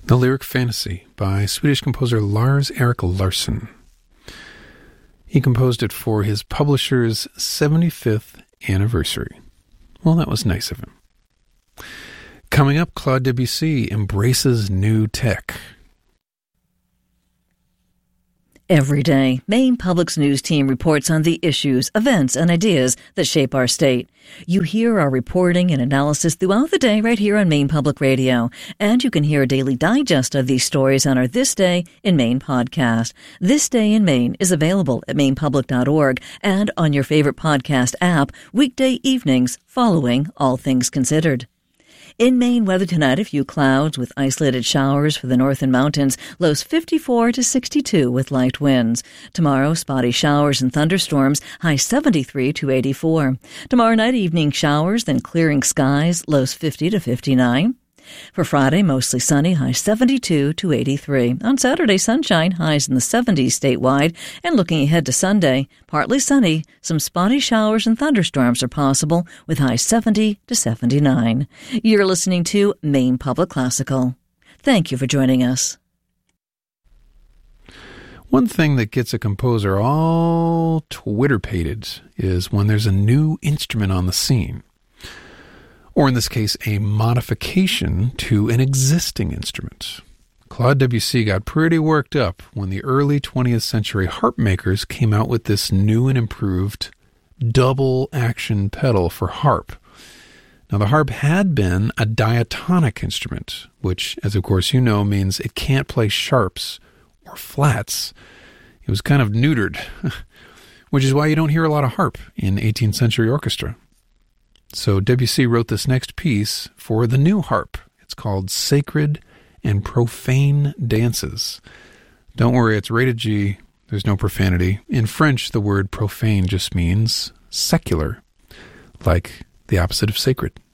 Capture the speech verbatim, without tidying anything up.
The Lyric Fantasy by Swedish composer Lars-Erik Larsson. He composed it for his publisher's seventy-fifth anniversary. Well, that was nice of him. Coming up, Claude Debussy embraces new tech. Every day, Maine Public's news team reports on the issues, events, and ideas that shape our state. You hear our reporting and analysis throughout the day right here on Maine Public Radio. And you can hear a daily digest of these stories on our This Day in Maine podcast. This Day in Maine is available at maine public dot org and on your favorite podcast app weekday evenings following All Things Considered. In Maine, weather tonight, a few clouds with isolated showers for the northern mountains, lows fifty-four to sixty-two with light winds. Tomorrow, spotty showers and thunderstorms, high seventy-three to eighty-four. Tomorrow night, evening showers, then clearing skies, lows fifty to fifty-nine. For Friday, mostly sunny, high seventy-two to eighty-three. On Saturday, sunshine, highs in the seventies statewide. And looking ahead to Sunday, partly sunny, some spotty showers and thunderstorms are possible with highs seventy to seventy-nine. You're listening to Maine Public Classical. Thank you for joining us. One thing that gets a composer all Twitter-pated is when there's a new instrument on the scene. Or in this case, a modification to an existing instrument. Claude Debussy got pretty worked up when the early twentieth century harp makers came out with this new and improved double action pedal for harp. Now, the harp had been a diatonic instrument, which, as of course you know, means it can't play sharps or flats. It was kind of neutered, which is why you don't hear a lot of harp in eighteenth century orchestra. So Debussy wrote this next piece for the new harp. It's called Sacred and Profane Dances. Don't worry, it's rated G. There's no profanity. In French, the word profane just means secular, like the opposite of sacred.